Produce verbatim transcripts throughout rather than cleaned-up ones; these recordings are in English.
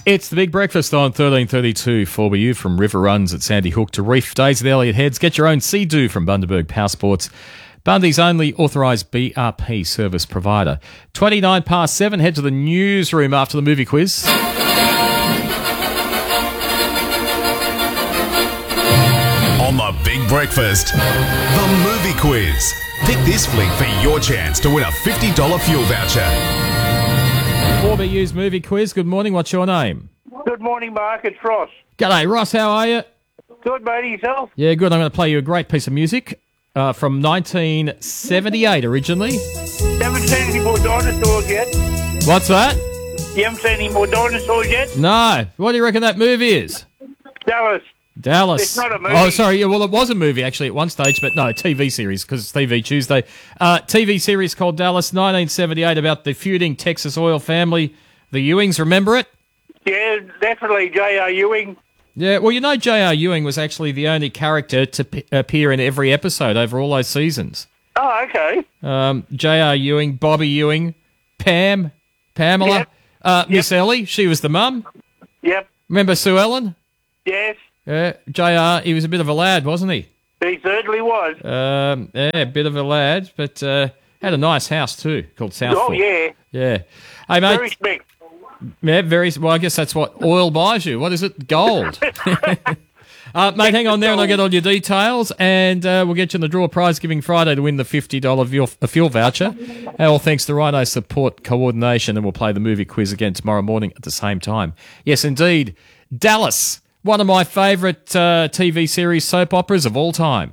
It's the Big Breakfast on thirteen thirty-two four B U, from River Runs at Sandy Hook to Reef Days at Elliott Heads. Get your own Sea-Doo from Bundaberg Power Sports, Bundy's only authorised B R P service provider. twenty-nine past seven, head to the newsroom after the movie quiz. On the Big Breakfast, the movie quiz. Pick this flick for your chance to win a fifty dollars fuel voucher. four B U's movie quiz. Good morning. What's your name? Good morning, Mark. It's Ross. G'day, Ross. How are you? Good, mate. Yourself? Yeah, good. I'm going to play you a great piece of music uh, from nineteen seventy-eight originally. You haven't seen any more dinosaurs yet? What's that? You haven't seen any more dinosaurs yet? No. What do you reckon that movie is? Dallas. Dallas. It's not a movie. Oh, sorry. Yeah, well, it was a movie actually at one stage, but no, T V series because it's T V Tuesday. Uh, T V series called Dallas, nineteen seventy-eight, about the feuding Texas oil family, the Ewings. Remember it? Yeah, definitely. J R. Ewing. Yeah. Well, you know, J R. Ewing was actually the only character to p- appear in every episode over all those seasons. Oh, okay. Um, J R. Ewing, Bobby Ewing, Pam, Pamela, Yep. uh, Miss Yep. Ellie. She was the mum. Yep. Remember Sue Ellen? Yes. Yeah, J R, he was a bit of a lad, wasn't he? He certainly was. Um, yeah, a bit of a lad, but uh, had a nice house too, called Southport. Oh, yeah. Yeah. Hey, mate. Very spec. Yeah, very. Well, I guess that's what oil buys you. What is it? Gold. uh, mate, hang on there and I'll get all your details, and uh, we'll get you in the draw prize giving Friday to win the fifty dollars fuel, fuel voucher. All thanks to Rhino Support Coordination, and we'll play the movie quiz again tomorrow morning at the same time. Yes, indeed. Dallas. One of my favourite uh, T V series soap operas of all time.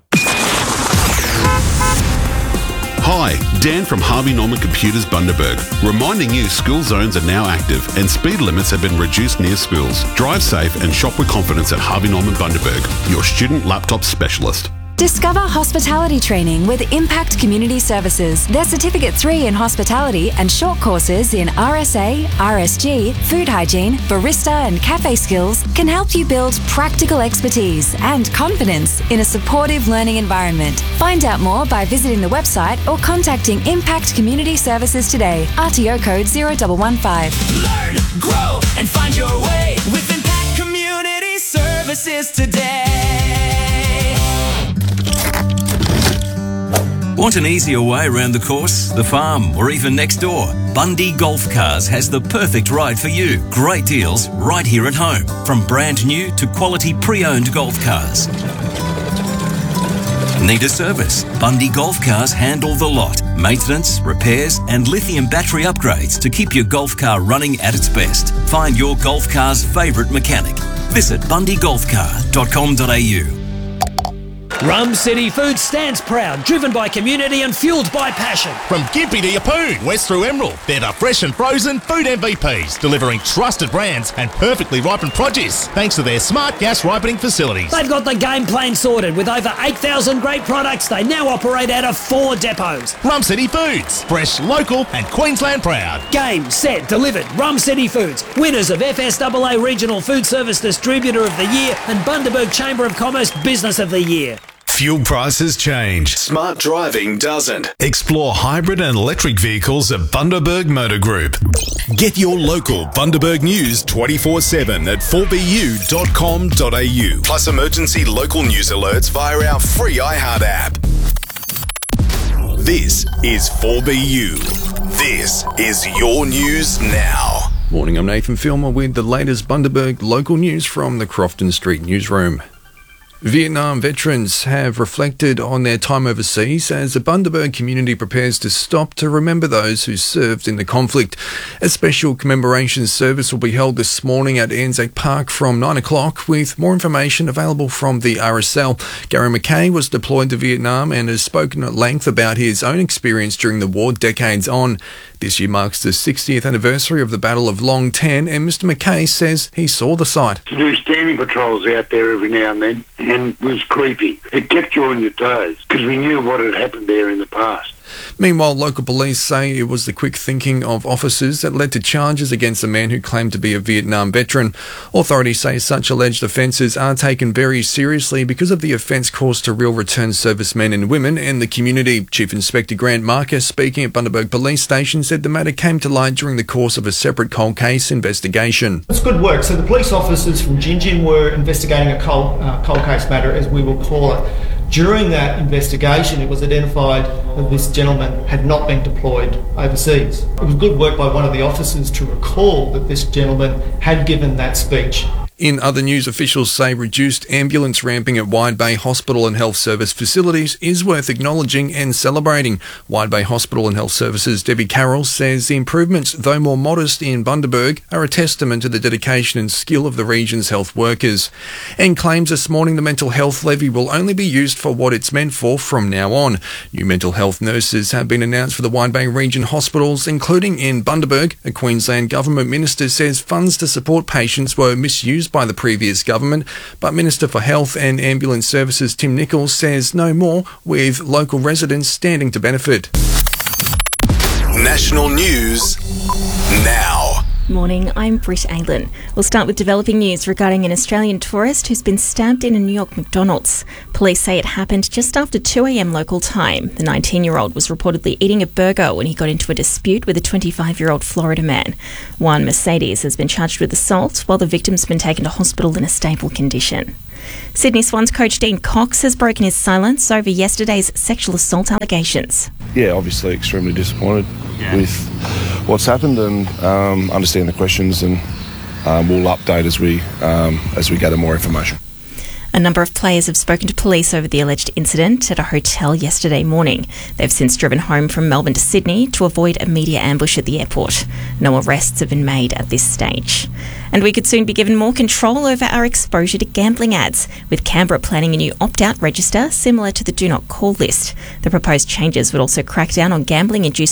Hi, Dan from Harvey Norman Computers Bundaberg, reminding you school zones are now active and speed limits have been reduced near schools. Drive safe and shop with confidence at Harvey Norman Bundaberg, your student laptop specialist. Discover hospitality training with Impact Community Services. Their Certificate three in Hospitality and short courses in R S A, R S G, food hygiene, barista and cafe skills can help you build practical expertise and confidence in a supportive learning environment. Find out more by visiting the website or contacting Impact Community Services today. R T O code zero one one five. Learn, grow, and find your way with Impact Community Services today. Want an easier way around the course, the farm, or even next door? Bundy Golf Cars has the perfect ride for you. Great deals right here at home. From brand new to quality pre-owned golf cars. Need a service? Bundy Golf Cars handle the lot. Maintenance, repairs, and lithium battery upgrades to keep your golf car running at its best. Find your golf car's favourite mechanic. Visit bundy golf car dot com dot a u. Rum City Foods stands proud, driven by community and fuelled by passion. From Gympie to Yeppoon, west through Emerald, they're the fresh and frozen food M V Ps, delivering trusted brands and perfectly ripened produce, thanks to their smart gas ripening facilities. They've got the game plan sorted. With over eight thousand great products, they now operate out of four depots. Rum City Foods, fresh, local and Queensland proud. Game, set, delivered. Rum City Foods, winners of F S A A Regional Food Service Distributor of the Year and Bundaberg Chamber of Commerce Business of the Year. Fuel prices change. Smart driving doesn't. Explore hybrid and electric vehicles at Bundaberg Motor Group. Get your local Bundaberg news twenty-four seven at four b u dot com dot a u. Plus emergency local news alerts via our free iHeart app. This is four B U. This is your news now. Morning, I'm Nathan Filmer with the latest Bundaberg local news from the Crofton Street newsroom. Vietnam veterans have reflected on their time overseas as the Bundaberg community prepares to stop to remember those who served in the conflict. A special commemoration service will be held this morning at Anzac Park from nine o'clock, with more information available from the R S L. Gary Mackay was deployed to Vietnam and has spoken at length about his own experience during the war decades on. This year marks the sixtieth anniversary of the Battle of Long Tan, and Mister Mackay says he saw the site. To do standing patrols out there every now and then, and it was creepy. It kept you on your toes because we knew what had happened there in the past. Meanwhile, local police say it was the quick thinking of officers that led to charges against a man who claimed to be a Vietnam veteran. Authorities say such alleged offences are taken very seriously because of the offence caused to real return servicemen and women and the community. Chief Inspector Grant Marcus, speaking at Bundaberg Police Station, said the matter came to light during the course of a separate cold case investigation. It's good work. So the police officers from Gingin were investigating a cold, uh, cold case matter, as we will call it. During that investigation, it was identified that this gentleman had not been deployed overseas. It was good work by one of the officers to recall that this gentleman had given that speech. In other news, officials say reduced ambulance ramping at Wide Bay Hospital and Health Service facilities is worth acknowledging and celebrating. Wide Bay Hospital and Health Services Debbie Carroll says the improvements, though more modest in Bundaberg, are a testament to the dedication and skill of the region's health workers. And claims this morning the mental health levy will only be used for what it's meant for from now on. New mental health nurses have been announced for the Wide Bay region hospitals, including in Bundaberg. A Queensland government minister says funds to support patients were misused by the previous government, but Minister for Health and Ambulance Services Tim Nichols says no more, with local residents standing to benefit. National news now. Morning, I'm Britt Aylen. We'll start with developing news regarding an Australian tourist who's been stabbed in a New York McDonald's. Police say it happened just after two a.m. local time. The nineteen-year-old was reportedly eating a burger when he got into a dispute with a twenty-five-year-old Florida man. Juan Mercedes has been charged with assault, while the victim's been taken to hospital in a stable condition. Sydney Swans coach Dean Cox has broken his silence over yesterday's sexual assault allegations. Yeah, obviously extremely disappointed yeah. with what's happened, and um, understand the questions, and um, we'll update as we um, as we gather more information. A number of players have spoken to police over the alleged incident at a hotel yesterday morning. They've since driven home from Melbourne to Sydney to avoid a media ambush at the airport. No arrests have been made at this stage. And we could soon be given more control over our exposure to gambling ads, with Canberra planning a new opt-out register similar to the Do Not Call list. The proposed changes would also crack down on gambling-induced